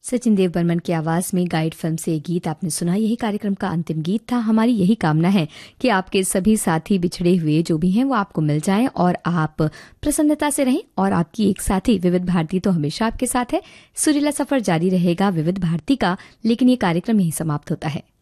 सचिन देव बर्मन की आवाज में गाइड फिल्म से ये गीत आपने सुना। यही कार्यक्रम का अंतिम गीत था। हमारी यही कामना है कि आपके सभी साथी बिछड़े हुए जो भी हैं वो आपको मिल जाएं और आप प्रसन्नता से रहें। और आपकी एक साथी विविध भारती तो हमेशा आपके साथ है। सुरीला सफर जारी रहेगा विविध भारती का, लेकिन ये कार्यक्रम यही समाप्त होता है।